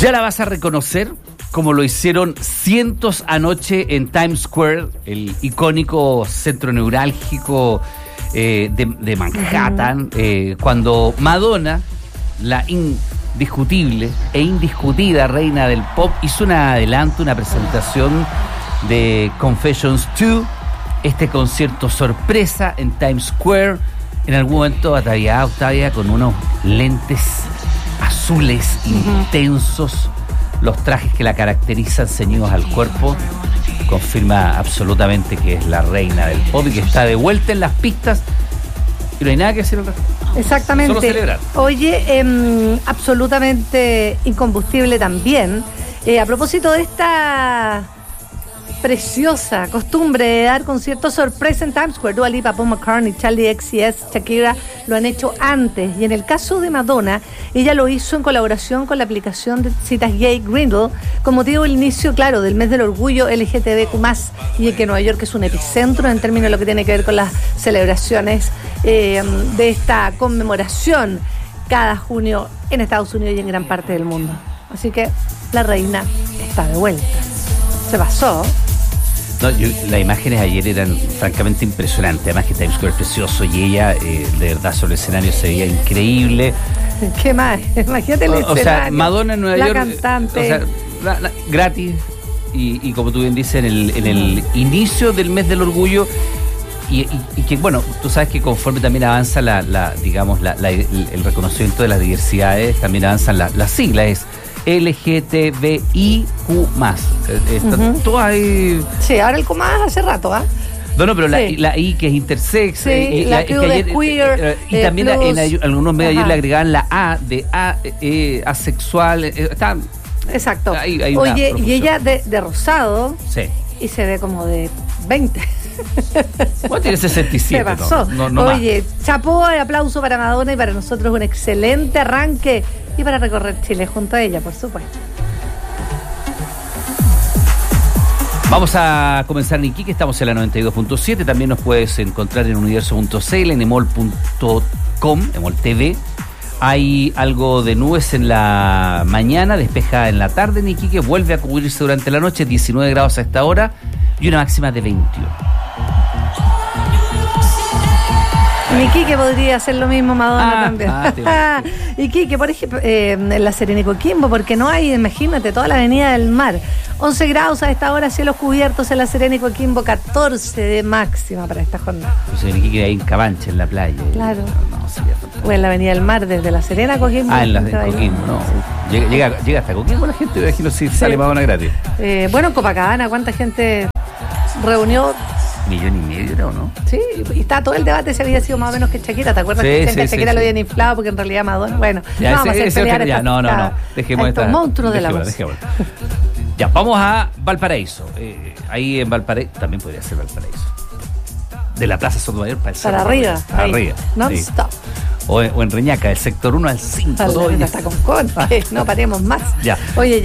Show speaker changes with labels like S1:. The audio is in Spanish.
S1: Ya la vas a reconocer como lo hicieron cientos anoche en Times Square, el icónico centro neurálgico de Manhattan, cuando Madonna, la indiscutible e indiscutida reina del pop, hizo un adelanto, una presentación de Confessions 2, este concierto sorpresa en Times Square, en algún momento ataviada Octavia con unos lentes azules intensos, los trajes que la caracterizan ceñidos al cuerpo, confirma absolutamente que es la reina del pop y que está de vuelta en las pistas y no hay nada que decir al respecto.
S2: Exactamente.
S1: Solo celebrar.
S2: Oye, absolutamente incombustible también. A propósito de esta preciosa costumbre de dar conciertos sorpresa en Times Square, Dua Lipa, Paul McCartney, Charlie XCX, Shakira lo han hecho antes, y en el caso de Madonna, ella lo hizo en colaboración con la aplicación de citas gay Grindr, con motivo del inicio, claro, del mes del orgullo LGTBQ+, y que Nueva York es un epicentro en términos de lo que tiene que ver con las celebraciones de esta conmemoración cada junio en Estados Unidos y en gran parte del mundo. Así que la reina está de vuelta. Se pasó.
S1: No, las imágenes ayer eran francamente impresionantes. Además que Times Square es precioso y ella, de verdad, sobre el escenario se veía increíble.
S2: ¿Qué más? Imagínate el escenario.
S1: O sea, Madonna en Nueva York.
S2: La cantante.
S1: O sea, gratis. Y como tú bien dices, en el inicio del mes del orgullo. Y que, bueno, tú sabes que conforme también avanza el reconocimiento de las diversidades, también avanzan las siglas. Es LGTBIQ+. Todo ahí.
S2: Sí, ahora el Q+ hace rato, ¿ah?
S1: No, pero sí. la I que es intersex.
S2: Sí, la Q de queer.
S1: Y también
S2: plus.
S1: en algunos medios ayer le agregaban la A de asexual. Está,
S2: exacto.
S1: Hay
S2: oye, y ella de rosado.
S1: Sí.
S2: Y se ve como de 20.
S1: Bueno, tiene 67.
S2: Se pasó.
S1: No
S2: oye, chapó, el aplauso para Madonna y para nosotros un excelente arranque y para recorrer Chile junto a ella, por supuesto.
S1: Vamos a comenzar en Iquique, estamos en la 92.7, también nos puedes encontrar en universo.cl, en emol.com, Emol TV. Hay algo de nubes en la mañana, despeja en la tarde en Iquique, vuelve a cubrirse durante la noche, 19 grados a esta hora y una máxima de 21.
S2: En Iquique podría hacer lo mismo Madonna también. Iquique, por ejemplo, en La Serena y Coquimbo, porque no hay, imagínate, toda la avenida del mar. 11 grados a esta hora, cielos cubiertos en La Serena y Coquimbo, 14 de máxima para esta jornada.
S1: Pues en Iquique hay en Cabancha, en la playa.
S2: Claro. O en la avenida del mar, desde La Serena a Coquimbo.
S1: En Coquimbo, no. Sí. Llega hasta Coquimbo la gente, me imagino si sale Madonna gratis.
S2: Bueno, en Copacabana, ¿cuánta gente reunió?
S1: 1,5 millones, ¿no?
S2: Sí, y está todo el debate si había sido más o menos que Shakira. ¿Te acuerdas que Shakira lo habían inflado porque en realidad Madonna? Bueno,
S1: ya,
S2: no vamos a hacer pelear
S1: no. Dejemos
S2: estos monstruos de la música.
S1: Ya, vamos a Valparaíso. Ahí en Valparaíso, también podría ser Valparaíso. De la Plaza Sotomayor para
S2: arriba.
S1: Para arriba.
S2: Non-stop.
S1: O en Reñaca, del sector 1 al 5.
S2: Hasta con no paremos más.
S1: Ya.
S2: Oye,